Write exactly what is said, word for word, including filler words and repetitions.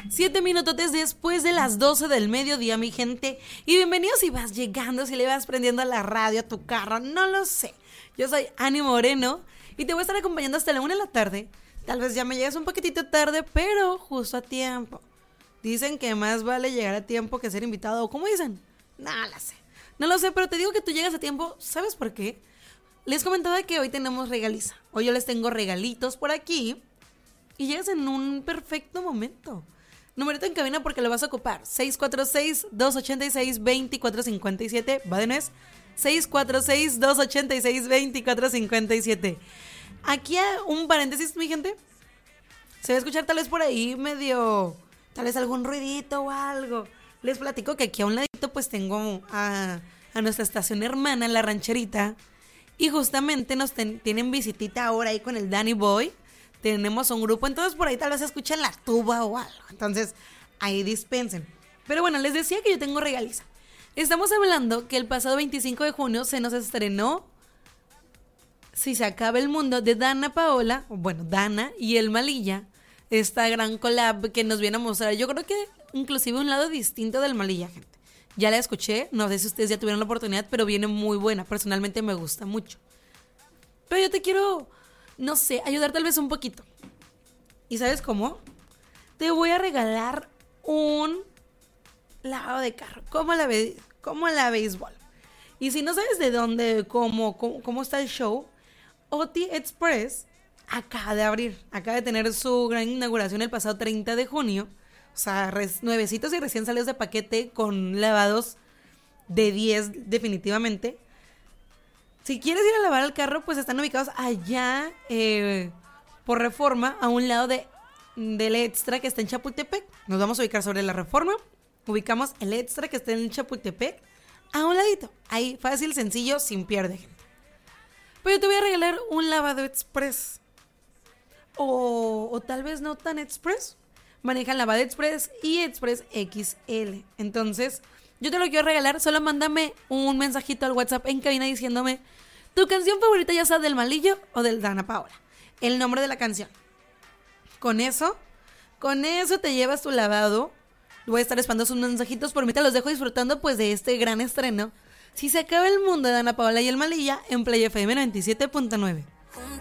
Siete minutotes después de las doce del mediodía, mi gente. Y bienvenidos si vas llegando, si le vas prendiendo a la radio, a tu carro, no lo sé. Yo soy Ani Moreno y te voy a estar acompañando hasta la una de la tarde. Tal vez ya me llegues un poquitito tarde, pero justo a tiempo. Dicen que más vale llegar a tiempo que ser invitado. ¿Cómo dicen? No lo sé. No lo sé, pero te digo que tú llegas a tiempo. ¿Sabes por qué? Les comentaba que hoy tenemos regaliza. Hoy yo les tengo regalitos por aquí. Y llegas en un perfecto momento. Numerito en cabina porque lo vas a ocupar. seis cuatro seis, dos ocho seis, dos cuatro cinco siete. Va de nuez. seis cuatro seis, dos ocho seis, dos cuatro cinco siete. Aquí un paréntesis, mi gente. Se va a escuchar tal vez por ahí medio... Tal vez algún ruidito o algo. Les platico que aquí a un ladito pues tengo a, a nuestra estación hermana, La Rancherita. Y justamente nos ten, tienen visitita ahora ahí con el Danny Boy. Tenemos un grupo, entonces por ahí tal vez se escuchan la tuba o algo. Entonces, ahí dispensen. Pero bueno, les decía que yo tengo regaliza. Estamos hablando que el pasado veinticinco de junio se nos estrenó Si se acaba el mundo de Dana Paola, bueno, Dana y el Malilla. Esta gran collab que nos viene a mostrar, yo creo que inclusive un lado distinto del Malilla, gente. Ya la escuché, no sé si ustedes ya tuvieron la oportunidad, pero viene muy buena. Personalmente me gusta mucho. Pero yo te quiero... no sé, ayudar tal vez un poquito. ¿Y sabes cómo? Te voy a regalar un lavado de carro, como la, be- como la béisbol. Y si no sabes de dónde, cómo, cómo, cómo está el show, O T Express acaba de abrir, acaba de tener su gran inauguración el pasado treinta de junio. O sea, res- nuevecitos y recién salidos de paquete con lavados de diez definitivamente. Si quieres ir a lavar el carro, pues están ubicados allá eh, por Reforma, a un lado de, del Extra que está en Chapultepec. Nos vamos a ubicar sobre la Reforma. Ubicamos el Extra que está en Chapultepec a un ladito. Ahí, fácil, sencillo, sin pierde, gente. Pues yo te voy a regalar un lavado express. O, o tal vez no tan express. Manejan lavado express y express X L. Entonces... yo te lo quiero regalar, solo mándame un mensajito al WhatsApp en cabina diciéndome tu canción favorita, ya sea del Malillo o del Dana Paola. El nombre de la canción. Con eso, con eso te llevas tu lavado. Voy a estar esperando sus mensajitos, por mí te los dejo disfrutando pues de este gran estreno. Si se acaba el mundo de Dana Paola y el Malilla en Play F M noventa y siete punto nueve.